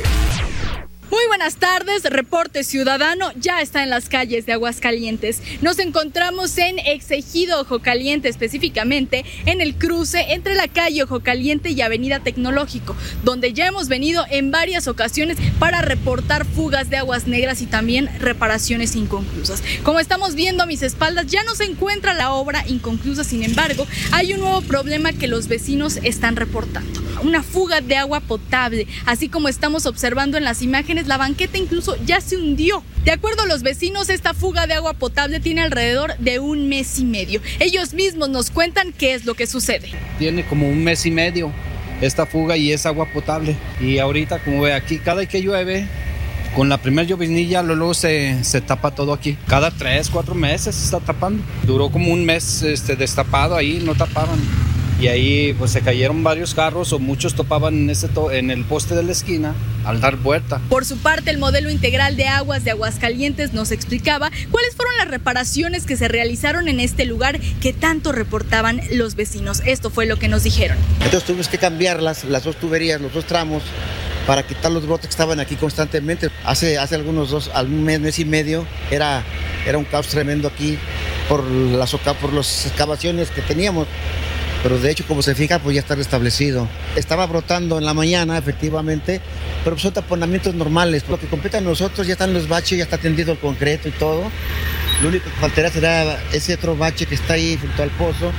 Muy buenas tardes, Reporte Ciudadano ya está en las calles de Aguascalientes. Nos encontramos en Exegido Ojo Caliente, específicamente en el cruce entre la calle Ojo Caliente y Avenida Tecnológico, donde ya hemos venido en varias ocasiones para reportar fugas de aguas negras y también reparaciones inconclusas. Como estamos viendo a mis espaldas, ya no se encuentra la obra inconclusa, sin embargo, hay un nuevo problema que los vecinos están reportando. Una fuga de agua potable, así como estamos observando en las imágenes, la banqueta incluso ya se hundió. De acuerdo a los vecinos, esta fuga de agua potable tiene alrededor de 1 mes y medio. Ellos mismos nos cuentan qué es lo que sucede. Tiene como 1 mes y medio esta fuga y es agua potable. Y ahorita, como ve aquí, cada que llueve, con la primera llovinilla luego se tapa todo aquí. Cada 3-4 meses se está tapando. Duró como 1 mes destapado ahí, no tapaban. Y ahí pues se cayeron varios carros o muchos topaban en el poste de la esquina al dar vuelta. Por su parte, el modelo integral de aguas de Aguascalientes nos explicaba cuáles fueron las reparaciones que se realizaron en este lugar que tanto reportaban los vecinos. Esto fue lo que nos dijeron. Entonces tuvimos que cambiar las 2 tuberías, los 2 tramos, para quitar los brotes que estaban aquí constantemente. Hace algunos un mes y medio era un caos tremendo aquí por las excavaciones que teníamos. Pero de hecho, como se fija, pues ya está restablecido. Estaba brotando en la mañana, efectivamente, pero son taponamientos normales. Lo que compete a nosotros, ya están los baches, ya está tendido el concreto y todo. Lo único que faltaría será ese otro bache que está ahí junto al pozo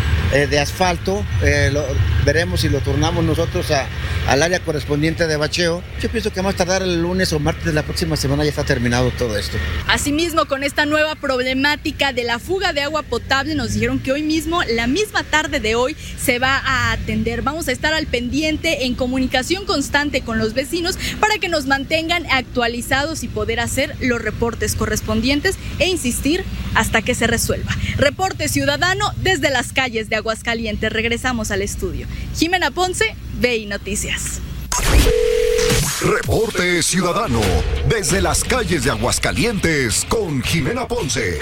de asfalto. Veremos si lo turnamos nosotros al área correspondiente de bacheo. Yo pienso que más tardar el lunes o martes de la próxima semana ya está terminado todo esto. Asimismo, con esta nueva problemática de la fuga de agua potable, nos dijeron que hoy mismo, la misma tarde de hoy, se va a atender. Vamos a estar al pendiente, en comunicación constante con los vecinos para que nos mantengan actualizados y poder hacer los reportes correspondientes e insistir hasta que se resuelva. Reporte Ciudadano desde las calles de Aguascalientes. Regresamos al estudio. Jimena Ponce, BI Noticias. Reporte Ciudadano desde las calles de Aguascalientes con Jimena Ponce.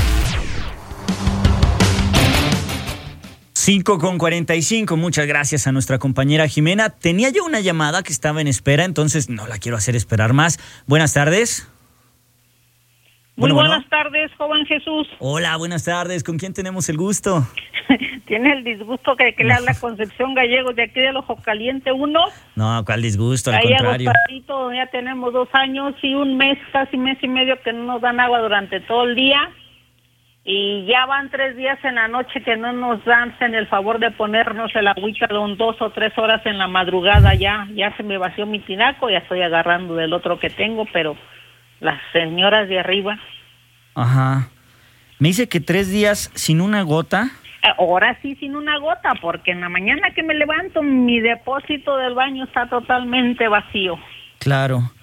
5:45, muchas gracias a nuestra compañera Jimena. Tenía yo una llamada que estaba en espera, entonces no la quiero hacer esperar más. Buenas tardes. Muy buenas tardes, joven Jesús. Hola, buenas tardes. ¿Con quién tenemos el gusto? ¿Tiene el disgusto que le habla Concepción Gallegos de aquí del Ojo Caliente 1? No, ¿cuál disgusto? Al ahí contrario. Ya tenemos 2 años y 1 mes, casi mes y medio que no nos dan agua durante todo el día. Y ya van 3 días en la noche que no nos dan el favor de ponernos el agüita de 2 o 3 horas en la madrugada. Ya se me vació mi tinaco, ya estoy agarrando del otro que tengo, pero las señoras de arriba. Ajá. Me dice que 3 días sin una gota. Ahora sí, sin una gota, porque en la mañana que me levanto, mi depósito del baño está totalmente vacío. Claro.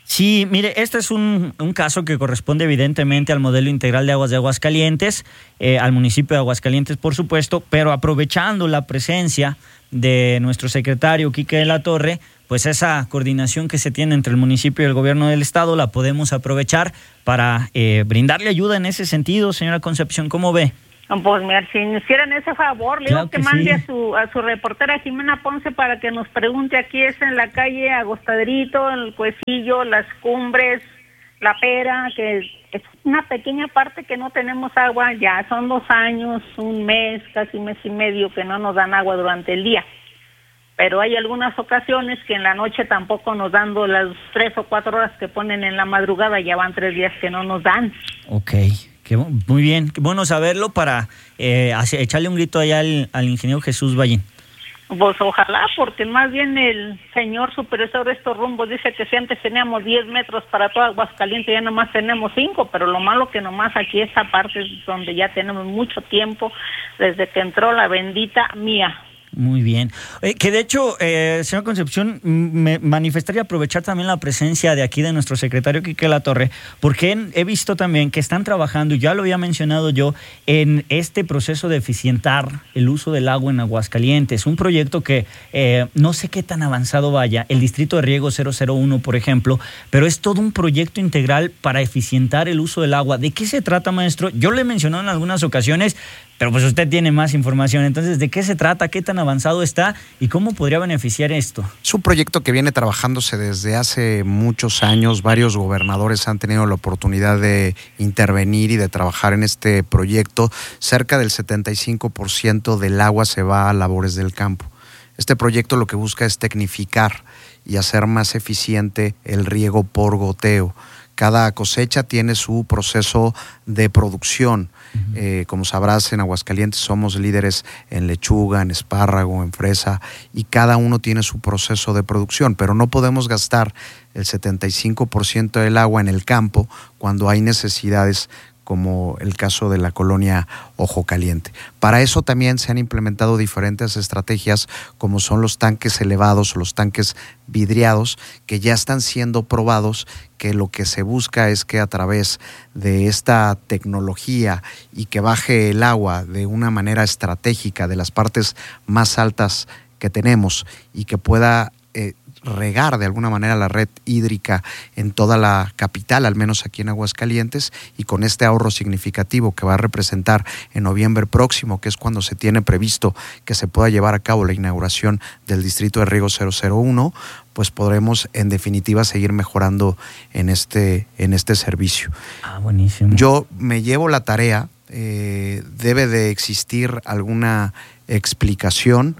Sí, mire, este es un caso que corresponde evidentemente al modelo integral de aguas de Aguascalientes, al municipio de Aguascalientes, por supuesto, pero aprovechando la presencia de nuestro secretario Quique de la Torre, pues esa coordinación que se tiene entre el municipio y el gobierno del estado la podemos aprovechar para brindarle ayuda en ese sentido. Señora Concepción, ¿cómo ve? Pues mira, si nos hicieran ese favor, le digo que mande sí. a su reportera Jimena Ponce para que nos pregunte. Aquí es en la calle Agostaderito, el Cuecillo, Las Cumbres, La Pera, que es una pequeña parte que no tenemos agua. Ya son 2 años, 1 mes, casi 1 mes y medio que no nos dan agua durante el día. Pero hay algunas ocasiones que en la noche tampoco nos dan las 3 o 4 horas que ponen en la madrugada, ya van 3 días que no nos dan. Ok. Muy bien, qué bueno saberlo para echarle un grito allá al ingeniero Jesús Ballín. Pues ojalá, porque más bien el señor supervisor de estos rumbos dice que si antes teníamos 10 metros para todo Aguascalientes, ya nomás tenemos 5, pero lo malo que nomás aquí esta parte es donde ya tenemos mucho tiempo desde que entró la bendita Mía. Muy bien. Que de hecho, señora Concepción, me manifestaría aprovechar también la presencia de aquí de nuestro secretario Quique La Torre, porque he visto también que están trabajando, y ya lo había mencionado yo, en este proceso de eficientar el uso del agua en Aguascalientes. Un proyecto que no sé qué tan avanzado vaya, el Distrito de Riego 001, por ejemplo, pero es todo un proyecto integral para eficientar el uso del agua. ¿De qué se trata, maestro? Yo le he mencionado en algunas ocasiones, pero pues usted tiene más información. Entonces, ¿de qué se trata? ¿Qué tan avanzado está? ¿Y cómo podría beneficiar esto? Es un proyecto que viene trabajándose desde hace muchos años. Varios gobernadores han tenido la oportunidad de intervenir y de trabajar en este proyecto. Cerca del 75% del agua se va a labores del campo. Este proyecto lo que busca es tecnificar y hacer más eficiente el riego por goteo. Cada cosecha tiene su proceso de producción. Como sabrás, en Aguascalientes somos líderes en lechuga, en espárrago, en fresa, y cada uno tiene su proceso de producción, pero no podemos gastar el 75% del agua en el campo cuando hay necesidades como el caso de la colonia Ojo Caliente. Para eso también se han implementado diferentes estrategias, como son los tanques elevados o los tanques vidriados, que ya están siendo probados, que lo que se busca es que a través de esta tecnología y que baje el agua de una manera estratégica de las partes más altas que tenemos y que pueda regar de alguna manera la red hídrica en toda la capital, al menos aquí en Aguascalientes, y con este ahorro significativo que va a representar en noviembre próximo, que es cuando se tiene previsto que se pueda llevar a cabo la inauguración del Distrito de Riego 001, pues podremos en definitiva seguir mejorando en este servicio. Buenísimo. Yo me llevo la tarea, debe de existir alguna explicación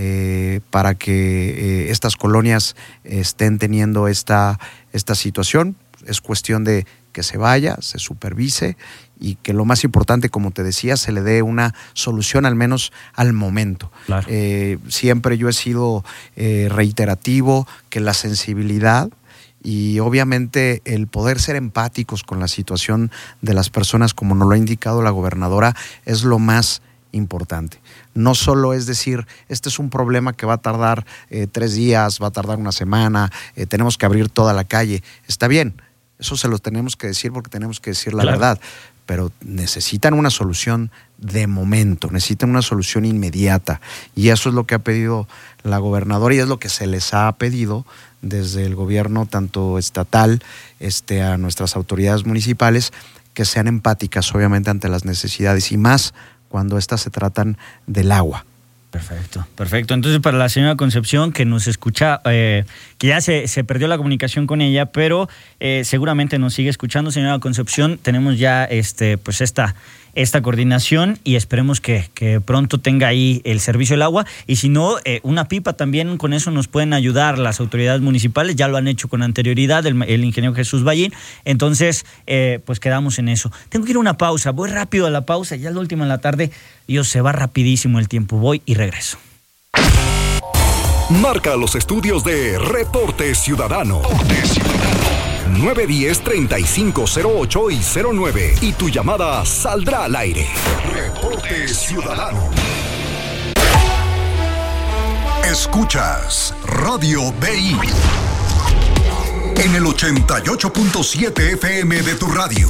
para que estas colonias estén teniendo esta situación. Es cuestión de que se vaya, se supervise y que lo más importante, como te decía, se le dé una solución al menos al momento. Claro. Siempre yo he sido reiterativo que la sensibilidad y obviamente el poder ser empáticos con la situación de las personas, como nos lo ha indicado la gobernadora, es lo más importante. No solo es decir, este es un problema que va a tardar 3 días, va a tardar 1 semana, tenemos que abrir toda la calle. Está bien, eso se lo tenemos que decir porque tenemos que decir la verdad, pero necesitan una solución de momento, necesitan una solución inmediata, y eso es lo que ha pedido la gobernadora y es lo que se les ha pedido desde el gobierno tanto estatal a nuestras autoridades municipales, que sean empáticas obviamente ante las necesidades y más cuando estas se tratan del agua. Perfecto. Entonces, para la señora Concepción, que nos escucha, que ya se perdió la comunicación con ella, pero seguramente nos sigue escuchando, señora Concepción, tenemos ya esta coordinación y esperemos que pronto tenga ahí el servicio del agua, y si no, una pipa también, con eso nos pueden ayudar las autoridades municipales, ya lo han hecho con anterioridad el ingeniero Jesús Ballín. Entonces, pues quedamos en eso. Tengo que ir a una pausa, voy rápido a la pausa, ya es la última en la tarde, se va rapidísimo el tiempo, voy y regreso. Marca los estudios de Reporte Ciudadano. 910-3508 y 09. Y tu llamada saldrá al aire. Reporte Ciudadano. Escuchas Radio BI. En el 88.7 FM de tu radio.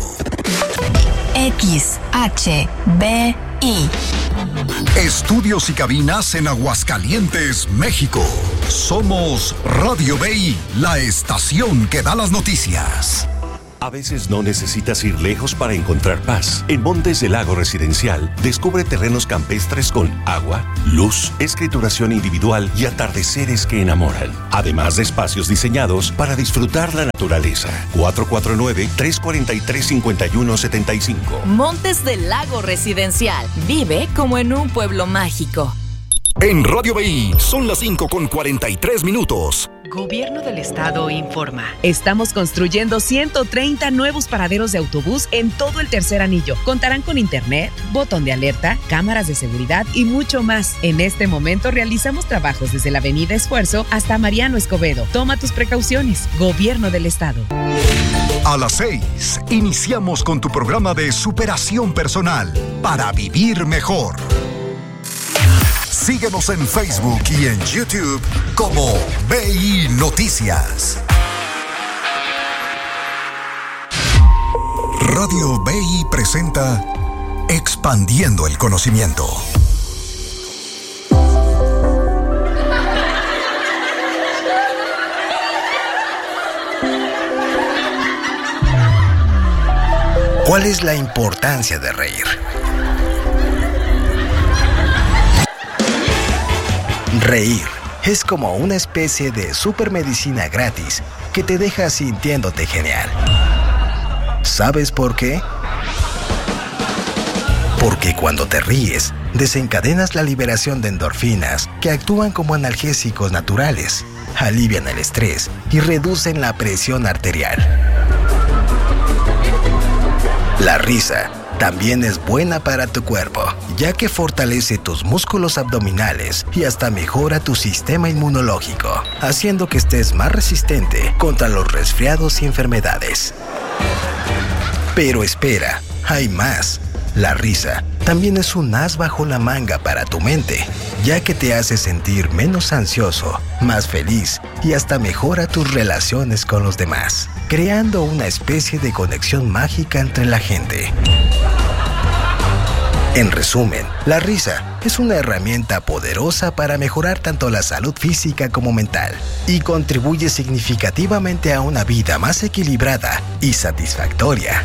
XHBI. Estudios y cabinas en Aguascalientes, México. Somos Radio BI, la estación que da las noticias. A veces no necesitas ir lejos para encontrar paz. En Montes del Lago Residencial, descubre terrenos campestres con agua, luz, escrituración individual y atardeceres que enamoran. Además de espacios diseñados para disfrutar la naturaleza. 449-343-5175. Montes del Lago Residencial. Vive como en un pueblo mágico. En Radio BI son las 5:43. Gobierno del Estado informa. Estamos construyendo 130 nuevos paraderos de autobús en todo el tercer anillo. Contarán con internet, botón de alerta, cámaras de seguridad y mucho más. En este momento realizamos trabajos desde la Avenida Esfuerzo hasta Mariano Escobedo. Toma tus precauciones. Gobierno del Estado. A las 6, iniciamos con tu programa de superación personal para vivir mejor. Síguenos en Facebook y en YouTube como BI Noticias. Radio BI presenta Expandiendo el Conocimiento. ¿Cuál es la importancia de reír? Reír es como una especie de supermedicina gratis que te deja sintiéndote genial. ¿Sabes por qué? Porque cuando te ríes, desencadenas la liberación de endorfinas que actúan como analgésicos naturales, alivian el estrés y reducen la presión arterial. La risa también es buena para tu cuerpo, ya que fortalece tus músculos abdominales y hasta mejora tu sistema inmunológico, haciendo que estés más resistente contra los resfriados y enfermedades. Pero espera, hay más. La risa también es un as bajo la manga para tu mente, ya que te hace sentir menos ansioso, más feliz y hasta mejora tus relaciones con los demás, creando una especie de conexión mágica entre la gente. En resumen, la risa es una herramienta poderosa para mejorar tanto la salud física como mental y contribuye significativamente a una vida más equilibrada y satisfactoria.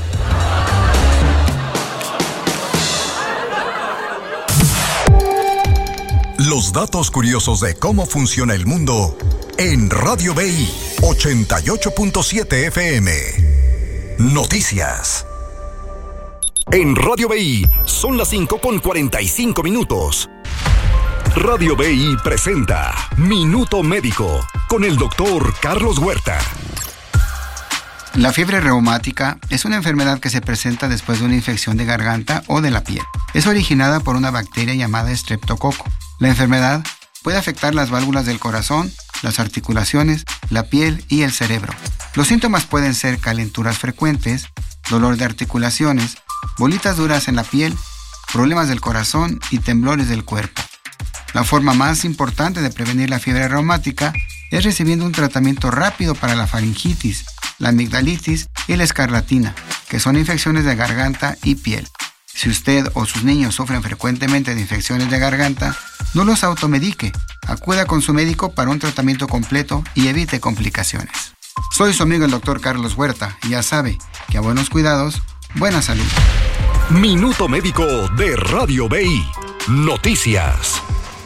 Los datos curiosos de cómo funciona el mundo en Radio BI 88.7 FM. Noticias. En Radio BI son las 5:45. Radio BI presenta Minuto Médico con el doctor Carlos Huerta. La fiebre reumática es una enfermedad que se presenta después de una infección de garganta o de la piel. Es originada por una bacteria llamada estreptococo. La enfermedad puede afectar las válvulas del corazón, las articulaciones, la piel y el cerebro. Los síntomas pueden ser calenturas frecuentes, dolor de articulaciones, bolitas duras en la piel, problemas del corazón y temblores del cuerpo. La forma más importante de prevenir la fiebre reumática es recibiendo un tratamiento rápido para la faringitis, la amigdalitis y la escarlatina, que son infecciones de garganta y piel. Si usted o sus niños sufren frecuentemente de infecciones de garganta, no los automedique. Acuda con su médico para un tratamiento completo y evite complicaciones. Soy su amigo el doctor Carlos Huerta y ya sabe que a buenos cuidados, buena salud. Minuto Médico de Radio BI. Noticias.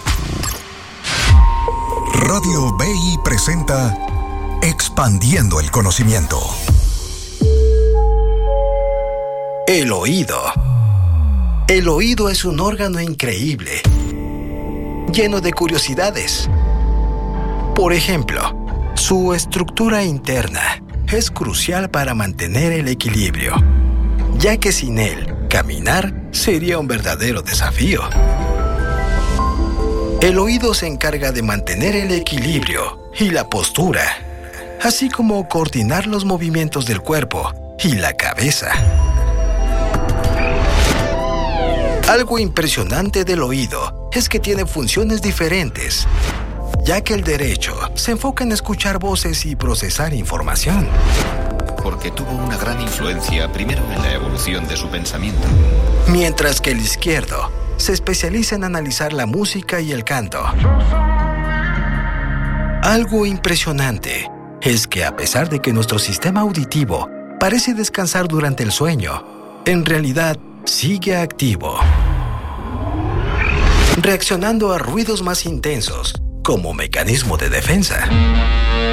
Radio BI presenta Expandiendo el Conocimiento. El oído. El oído es un órgano increíble, lleno de curiosidades. Por ejemplo, su estructura interna es crucial para mantener el equilibrio, ya que sin él, caminar sería un verdadero desafío. El oído se encarga de mantener el equilibrio y la postura, así como coordinar los movimientos del cuerpo y la cabeza. Algo impresionante del oído es que tiene funciones diferentes, ya que el derecho se enfoca en escuchar voces y procesar información. Porque tuvo una gran influencia primero en la evolución de su pensamiento. Mientras que el izquierdo se especializa en analizar la música y el canto. Algo impresionante es que a pesar de que nuestro sistema auditivo parece descansar durante el sueño, en realidad sigue activo, reaccionando a ruidos más intensos como mecanismo de defensa.